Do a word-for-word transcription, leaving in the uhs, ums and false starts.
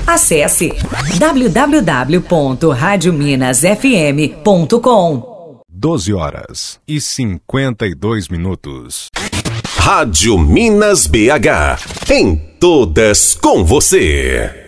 Acesse w w w ponto rádio minas f m ponto com. doze horas e cinquenta e dois minutos. Rádio Minas B H. Em todas com você.